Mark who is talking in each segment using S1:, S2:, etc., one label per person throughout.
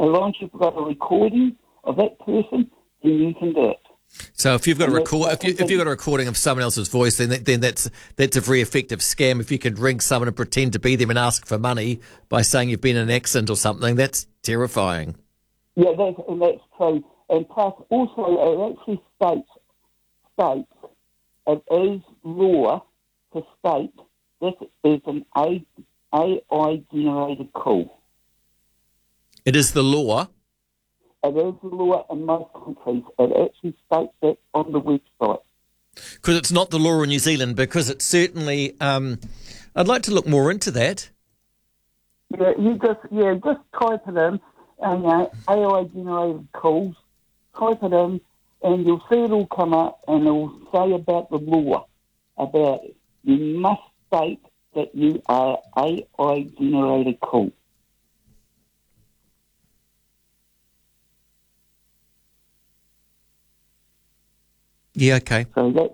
S1: as long as you've got a recording of that person, then you can do it.
S2: So if you've got if you've got a recording of someone else's voice, then that's a very effective scam. If you could ring someone and pretend to be them and ask for money by saying you've been in an accident or something, that's terrifying.
S1: Yeah, that's true. And plus, also, it actually states it is law to state this is an AI-generated call.
S2: It is the law?
S1: It is the law in most countries. It actually states that on the website.
S2: Because it's not the law in New Zealand, because it's certainly... I'd like to look more into that.
S1: Yeah, just type it in, AI-generated calls, type it in, and you'll see it all come up, and it will say about the law, about it. You must state that you are AI-generated call.
S2: Yeah, okay.
S1: So that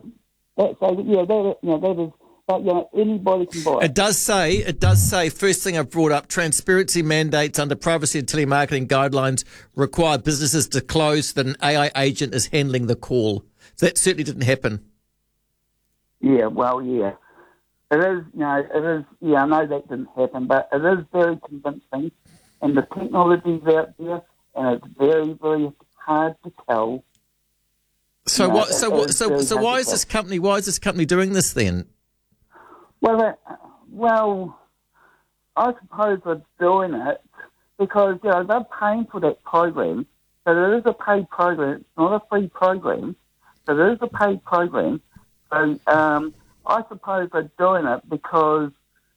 S1: is, but anybody can buy it.
S2: It does say, first thing I've brought up, transparency mandates under privacy and telemarketing guidelines require businesses to close that an AI agent is handling the call. So that certainly didn't happen.
S1: Yeah, well, yeah. It is, I know that didn't happen, but it is very convincing, and the technology's out there, and it's very, very hard to tell.
S2: So why is this company doing this then?
S1: Well, I suppose they're doing it because they're paying for that program. So it is a paid program. It's not a free program. So it is a paid program. So I suppose they're doing it because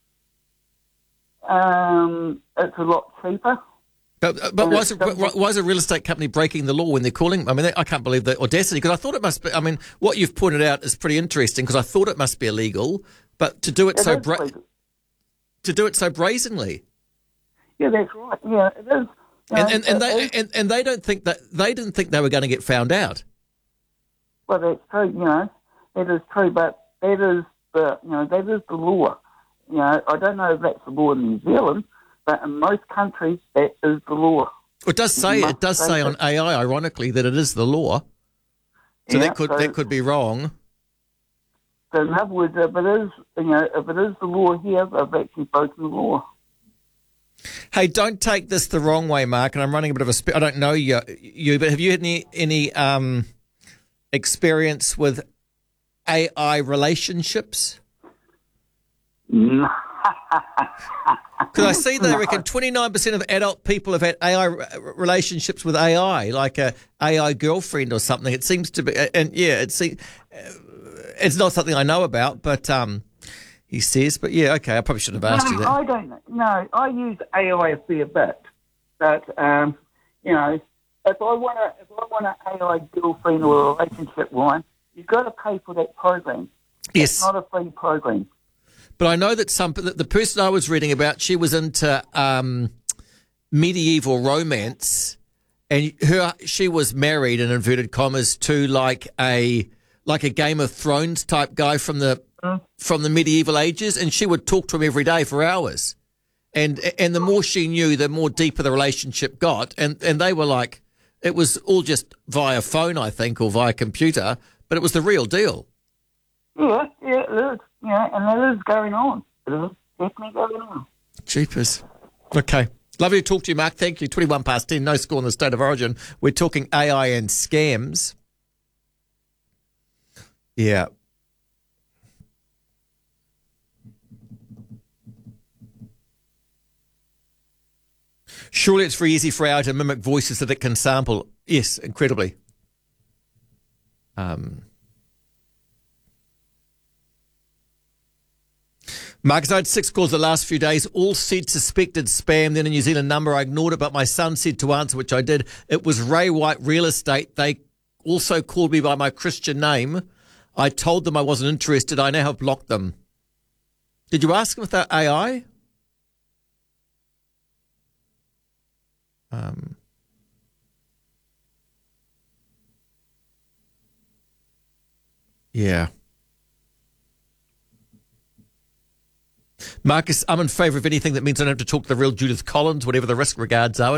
S1: it's a lot cheaper.
S2: But why is a real estate company breaking the law when they're calling? I mean, I can't believe the audacity, because I thought it must be. I mean, what you've pointed out is pretty interesting, because I thought it must be illegal, but to do it so brazenly.
S1: Yeah, that's right. Yeah, it is.
S2: And they don't think that they didn't think they were going to get found out.
S1: Well, that's true. That is true, but that is the law. I don't know if that's the law in New Zealand. But in most countries, that is the law.
S2: It does say on AI, ironically, that it is the law. So that could be wrong.
S1: So in other words, if it is the law here, they've actually broken the law.
S2: Hey, don't take this the wrong way, Mark. And I'm running a bit of I don't know you, but have you had any experience with AI relationships?
S1: No.
S2: Because I see they reckon 29% of adult people have had AI relationships with AI, like a AI girlfriend or something. It seems to be, and yeah, it's not something I know about, but he says. But yeah, okay, I probably shouldn't have asked you that.
S1: I don't know. No, I use AI a fair bit, but if I want an AI girlfriend or a relationship one, you've got to pay for that program.
S2: Yes,
S1: it's not a free program.
S2: But I know that the person I was reading about, she was into medieval romance, and she was married in inverted commas to like a Game of Thrones type guy from the medieval ages, and she would talk to him every day for hours, and the more she knew, the more deeper the relationship got, and they were like, it was all just via phone, I think, or via computer, but it was the real deal.
S1: Yeah, it is. And it is going on. It is definitely going on.
S2: Jeepers. Okay. Lovely to talk to you, Mark. Thank you. 21 past 10, no score in the state of origin. We're talking AI and scams. Yeah. Surely it's very easy for AI to mimic voices that it can sample. Yes, incredibly. Marcus, I had 6 calls the last few days, all said suspected spam, then a New Zealand number. I ignored it, but my son said to answer, which I did. It was Ray White Real Estate. They also called me by my Christian name. I told them I wasn't interested. I now have blocked them. Did you ask them if they're AI? Yeah. Marcus, I'm in favour of anything that means I don't have to talk to the real Judith Collins, whatever the risk regards are.